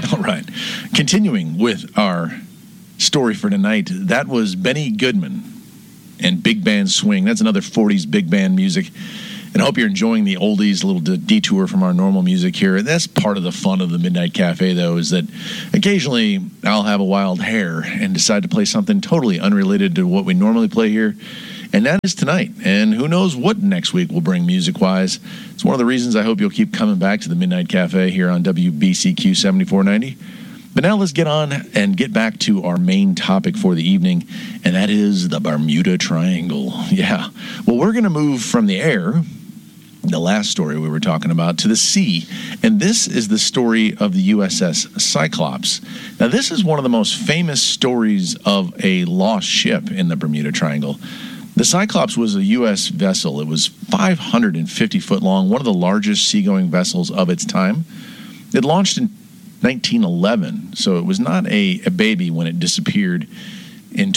All right. Continuing with our story for tonight, that was Benny Goodman and Big Band Swing. That's another 40s big band music. And I hope you're enjoying the oldies, a little detour from our normal music here. That's part of the fun of the Midnight Cafe, though, is that occasionally I'll have a wild hair and decide to play something totally unrelated to what we normally play here. And that is tonight. And who knows what next week will bring music-wise. It's one of the reasons I hope you'll keep coming back to the Midnight Cafe here on WBCQ 7490. But now let's get on and get back to our main topic for the evening, and that is the Bermuda Triangle. Yeah. Well, we're going to move from the air, the last story we were talking about, to the sea. And this is the story of the USS Cyclops. Now, this is one of the most famous stories of a lost ship in the Bermuda Triangle. The Cyclops was a U.S. vessel. It was 550 foot long, one of the largest seagoing vessels of its time. It launched in 1911, so it was not a baby when it disappeared in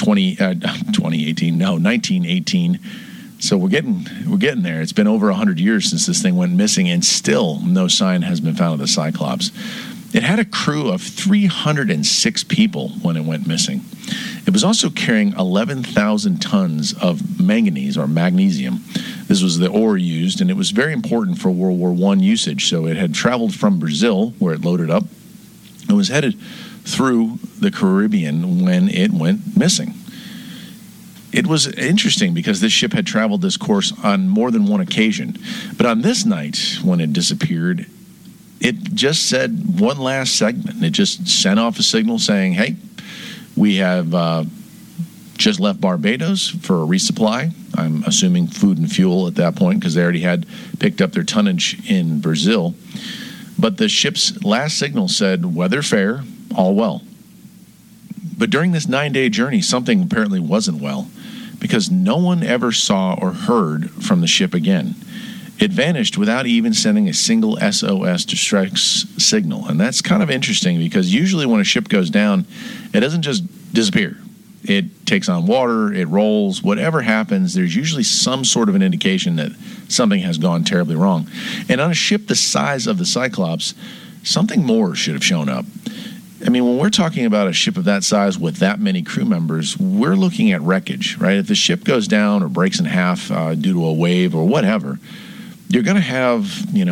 1918. So we're getting there. It's been over 100 years since this thing went missing, and still no sign has been found of the Cyclops. It had a crew of 306 people when it went missing. It was also carrying 11,000 tons of manganese or magnesium. This was the ore used, and it was very important for World War I usage. So it had traveled from Brazil, where it loaded up, and was headed through the Caribbean when it went missing. It was interesting because this ship had traveled this course on more than one occasion. But on this night, when it disappeared, it just said one last segment. It just sent off a signal saying, hey, we have just left Barbados for a resupply. I'm assuming food and fuel at that point because they already had picked up their tonnage in Brazil. But the ship's last signal said, weather fair, all well. But during this 9-day journey, something apparently wasn't well because no one ever saw or heard from the ship again. It vanished without even sending a single SOS distress signal. And that's kind of interesting because usually when a ship goes down, it doesn't just disappear. It takes on water, it rolls, whatever happens, there's usually some sort of an indication that something has gone terribly wrong. And on a ship the size of the Cyclops, something more should have shown up. I mean, when we're talking about a ship of that size with that many crew members, we're looking at wreckage, right? If the ship goes down or breaks in half due to a wave or whatever, you're going to have,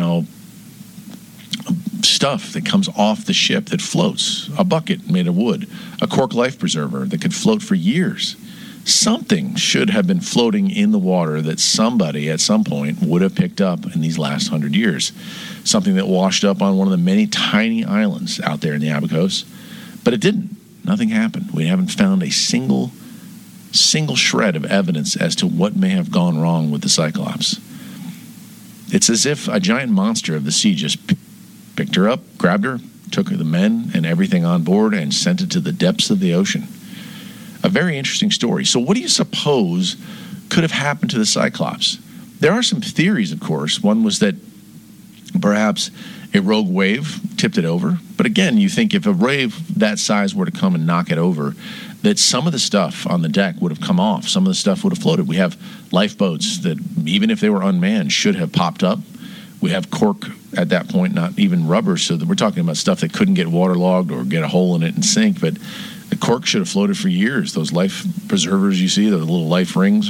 stuff that comes off the ship that floats, a bucket made of wood, a cork life preserver that could float for years. Something should have been floating in the water that somebody at some point would have picked up in these last 100 years. Something that washed up on one of the many tiny islands out there in the Abacos. But it didn't. Nothing happened. We haven't found a single shred of evidence as to what may have gone wrong with the Cyclops. It's as if a giant monster of the sea just picked her up, grabbed her, took the men and everything on board, and sent it to the depths of the ocean. A very interesting story. So what do you suppose could have happened to the Cyclops? There are some theories, of course. One was that perhaps a rogue wave tipped it over. But again, you think if a wave that size were to come and knock it over, that some of the stuff on the deck would have come off. Some of the stuff would have floated. We have lifeboats that, even if they were unmanned, should have popped up. We have cork at that point, not even rubber, so that we're talking about stuff that couldn't get waterlogged or get a hole in it and sink. But the cork should have floated for years. Those life preservers you see, the little life rings,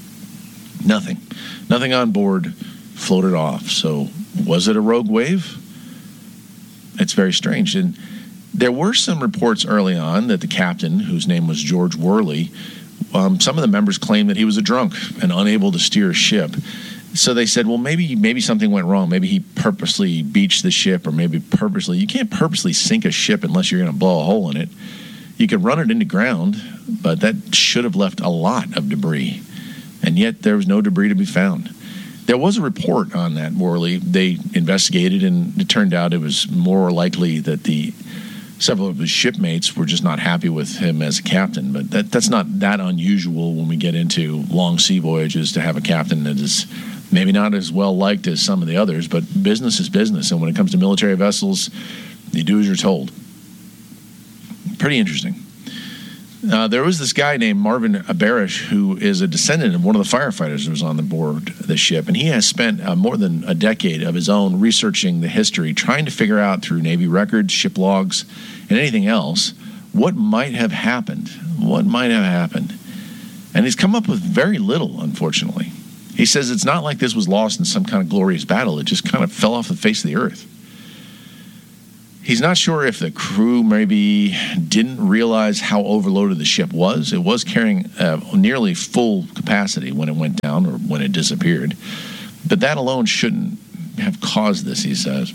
nothing on board floated off. So was it a rogue wave? It's very strange. And there were some reports early on that the captain, whose name was George Worley, some of the members claimed that he was a drunk and unable to steer a ship. So they said, well, maybe something went wrong. Maybe he purposely beached the ship, or maybe purposely. You can't purposely sink a ship unless you're going to blow a hole in it. You could run it into ground, but that should have left a lot of debris. And yet there was no debris to be found. There was a report on that, Worley. They investigated, and it turned out it was more likely that several of his shipmates were just not happy with him as a captain. But that's not that unusual when we get into long sea voyages to have a captain that is maybe not as well liked as some of the others, but business is business. And when it comes to military vessels, you do as you're told. Pretty interesting. There was this guy named Marvin Barish, who is a descendant of one of the firefighters who was on the board of the ship, and he has spent more than a decade of his own researching the history, trying to figure out through Navy records, ship logs, and anything else what might have happened. What might have happened. And he's come up with very little, unfortunately. He says it's not like this was lost in some kind of glorious battle. It just kind of fell off the face of the earth. He's not sure if the crew maybe didn't realize how overloaded the ship was. It was carrying nearly full capacity when it went down or when it disappeared. But that alone shouldn't have caused this, he says.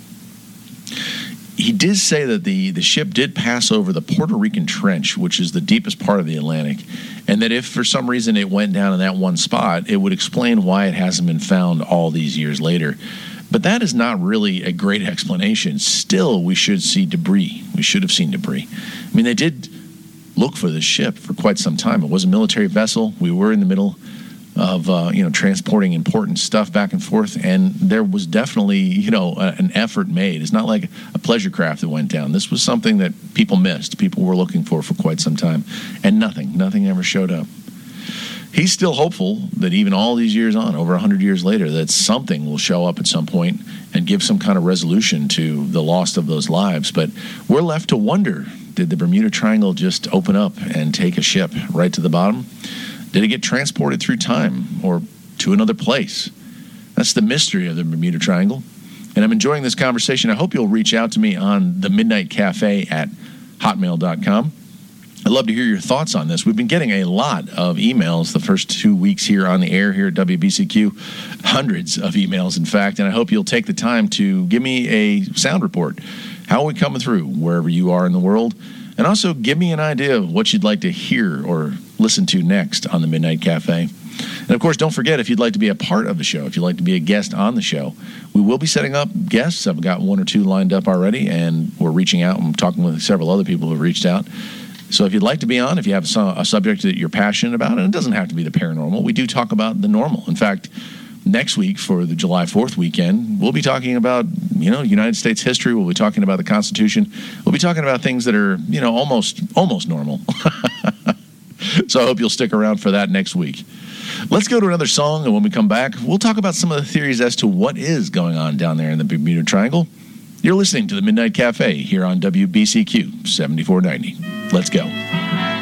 He did say that the ship did pass over the Puerto Rican Trench, which is the deepest part of the Atlantic, and that if for some reason it went down in that one spot, it would explain why it hasn't been found all these years later. But that is not really a great explanation. Still, we should see debris. We should have seen debris. I mean, they did look for this ship for quite some time. It was a military vessel. We were in the middle of transporting important stuff back and forth, and there was definitely an effort made. It's not like a pleasure craft that went down. This was something that people missed. People were looking for quite some time, and nothing ever showed up. He's still hopeful that even all these years on, over 100 years later, that something will show up at some point and give some kind of resolution to the loss of those lives. But we're left to wonder, did the Bermuda Triangle just open up and take a ship right to the bottom? Did it get transported through time or to another place? That's the mystery of the Bermuda Triangle. And I'm enjoying this conversation. I hope you'll reach out to me on the Midnight Cafe at hotmail.com. I'd love to hear your thoughts on this. We've been getting a lot of emails the first 2 weeks here on the air here at WBCQ. Hundreds of emails, in fact, and I hope you'll take the time to give me a sound report. How are we coming through wherever you are in the world? And also give me an idea of what you'd like to hear or listen to next on the Midnight Cafe. And, of course, don't forget, if you'd like to be a part of the show, if you'd like to be a guest on the show, we will be setting up guests. I've got 1 or 2 lined up already, and we're reaching out. I'm talking with several other people who have reached out. So if you'd like to be on, if you have a subject that you're passionate about, and it doesn't have to be the paranormal, we do talk about the normal. In fact, next week for the July 4th weekend, we'll be talking about, United States history. We'll be talking about the Constitution. We'll be talking about things that are, almost normal. So I hope you'll stick around for that next week. Let's go to another song, and when we come back, we'll talk about some of the theories as to what is going on down there in the Bermuda Triangle. You're listening to the Midnight Cafe here on WBCQ 7490. Let's go.